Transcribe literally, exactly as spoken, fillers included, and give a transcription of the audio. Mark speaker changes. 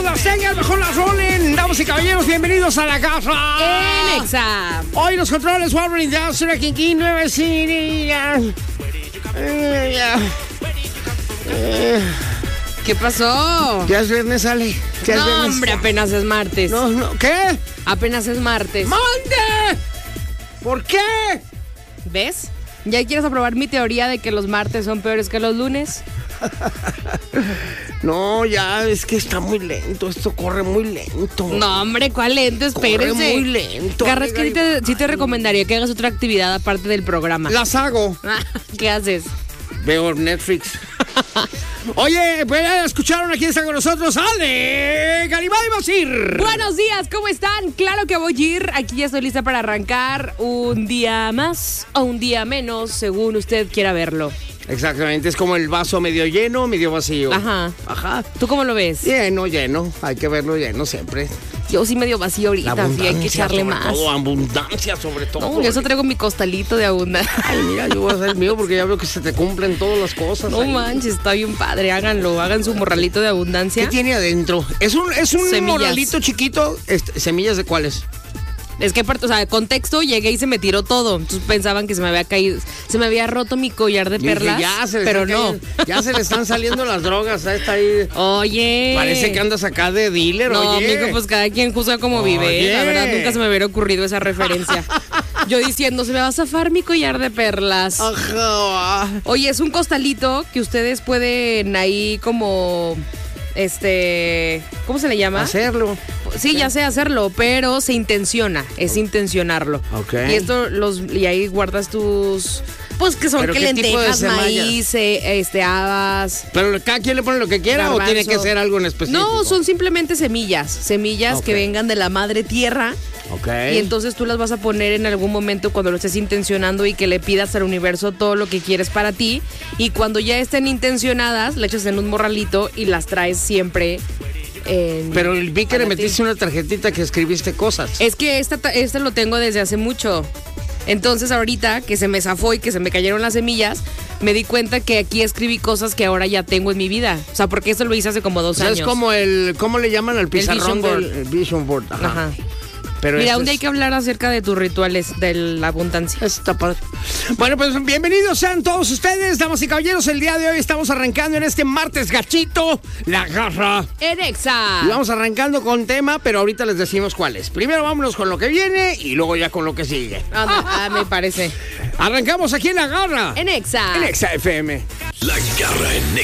Speaker 1: de Azteca, el mejor las rolen. Damas y caballeros, bienvenidos a la casa.
Speaker 2: En Exa.
Speaker 1: Hoy los controles, Warren Industrial, Kinky, Nueva City.
Speaker 2: ¿Qué pasó?
Speaker 1: Ya es viernes, Ale. Ya es
Speaker 2: No,
Speaker 1: viernes.
Speaker 2: hombre, apenas es martes.
Speaker 1: No, no, ¿qué?
Speaker 2: Apenas es martes.
Speaker 1: ¡Mande! ¿Por qué?
Speaker 2: ¿Ves? ¿Ya quieres aprobar mi teoría de que los martes son peores que los lunes?
Speaker 1: No, ya, es que está muy lento. Esto corre muy lento.
Speaker 2: No, hombre, ¿cuál lento? Espérense.
Speaker 1: Corre muy lento.
Speaker 2: Carras, que sí te, sí te recomendaría que hagas otra actividad aparte del programa.
Speaker 1: Las hago.
Speaker 2: ¿Qué haces?
Speaker 1: Veo Netflix. Oye, pues ya escucharon, aquí está con nosotros Ale Garibay Basir.
Speaker 2: Buenos días, ¿cómo están? Claro que voy a ir. Aquí ya estoy lista para arrancar un día más o un día menos, según usted quiera verlo.
Speaker 1: Exactamente, es como el vaso medio lleno, medio vacío.
Speaker 2: Ajá.
Speaker 1: Ajá.
Speaker 2: ¿Tú cómo lo ves?
Speaker 1: Lleno, lleno. Hay que verlo lleno siempre.
Speaker 2: Yo sí medio vacío ahorita, sí, hay que echarle
Speaker 1: sobre
Speaker 2: más.
Speaker 1: Todo, abundancia sobre todo.
Speaker 2: No, yo eso traigo mi costalito de abundancia.
Speaker 1: Ay, mira, yo voy a hacer el mío porque ya veo que se te cumplen todas las cosas.
Speaker 2: No
Speaker 1: ahí.
Speaker 2: manches, está bien padre, háganlo, hagan su morralito de abundancia.
Speaker 1: ¿Qué tiene adentro? Es un, es un
Speaker 2: Semillas.
Speaker 1: morralito chiquito. Este, ¿semillas de cuáles?
Speaker 2: Es que, o sea, contexto, llegué y se me tiró todo. Entonces pensaban que se me había caído, se me había roto mi collar de
Speaker 1: Yo dije,
Speaker 2: perlas,
Speaker 1: ya se le
Speaker 2: pero
Speaker 1: están
Speaker 2: no.
Speaker 1: cayendo- ya se le están saliendo las drogas. Ahí está ahí.
Speaker 2: Oye.
Speaker 1: Parece que andas acá de dealer,
Speaker 2: No,
Speaker 1: oye.
Speaker 2: amigo, pues cada quien juzga como vive.
Speaker 1: Oye.
Speaker 2: La verdad, nunca se me hubiera ocurrido esa referencia. Yo diciendo, se me va a zafar mi collar de perlas.
Speaker 1: Ajá.
Speaker 2: Oye, es un costalito que ustedes pueden ahí como, este, ¿cómo se le llama?
Speaker 1: Hacerlo.
Speaker 2: Sí, ya sé hacerlo, pero se intenciona, es intencionarlo.
Speaker 1: Ok.
Speaker 2: Y esto los y ahí guardas tus, pues que son
Speaker 1: ¿Pero
Speaker 2: que
Speaker 1: qué tipo de
Speaker 2: lentejas,
Speaker 1: semillas?
Speaker 2: maíz, eh, este, habas.
Speaker 1: Pero cada quien le pone lo que quiera
Speaker 2: Garbanzo.
Speaker 1: o tiene que ser algo en específico.
Speaker 2: No, son simplemente semillas, semillas
Speaker 1: Ok.
Speaker 2: que vengan de la madre tierra.
Speaker 1: Ok.
Speaker 2: Y entonces tú las vas a poner en algún momento cuando lo estés intencionando y que le pidas al universo todo lo que quieres para ti. Y cuando ya estén intencionadas, le echas en un morralito y las traes siempre. En,
Speaker 1: Pero vi que le
Speaker 2: para ti.
Speaker 1: metiste una tarjetita que escribiste cosas.
Speaker 2: Es que esta, ta- este lo tengo desde hace mucho. Entonces ahorita que se me zafó y que se me cayeron las semillas, me di cuenta que aquí escribí cosas que ahora ya tengo en mi vida. O sea, porque esto lo hice hace como dos
Speaker 1: O sea,
Speaker 2: años.
Speaker 1: es como el, ¿cómo le llaman al
Speaker 2: vision
Speaker 1: pizarrón
Speaker 2: board.
Speaker 1: del el vision board? Ajá.
Speaker 2: Ajá.
Speaker 1: Pero
Speaker 2: Mira,
Speaker 1: este
Speaker 2: un día hay
Speaker 1: es-
Speaker 2: que hablar acerca de tus rituales de la abundancia.
Speaker 1: Está padre. Bueno, pues bienvenidos sean todos ustedes, damas y caballeros. El día de hoy estamos arrancando en este martes gachito, la garra.
Speaker 2: En Exa.
Speaker 1: Y vamos arrancando con tema, pero ahorita les decimos cuál es. Primero vámonos con lo que viene y luego ya con lo que sigue.
Speaker 2: Ah, ah, me parece.
Speaker 1: Arrancamos aquí en la garra.
Speaker 2: En Exa.
Speaker 1: En Exa F M.
Speaker 3: La Garra en